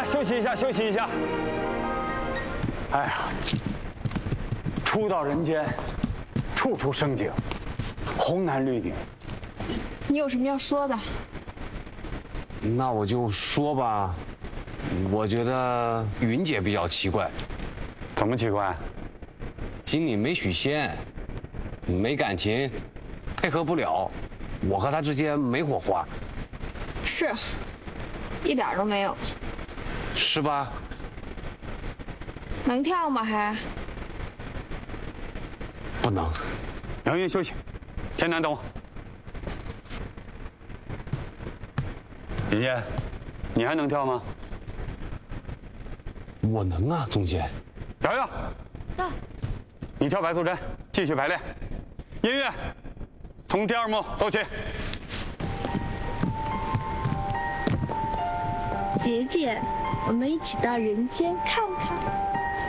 休息一下，休息一下。哎呀，初到人间，处处生景，红男绿女。 你有什么要说的？ 那我就说吧，我觉得云姐比较奇怪。 怎么奇怪？ 心里没许仙，没感情，配合不了，我和她之间没火花。 是，一点都没有。 是吧？ 能跳吗？还不能。 杨云休息，天南等我。云燕，你还能跳吗？ 我能啊，总监。 瑶瑶，你跳白素贞，继续排练。音乐，从第2幕走起。 姐姐，我们一起到人间看看。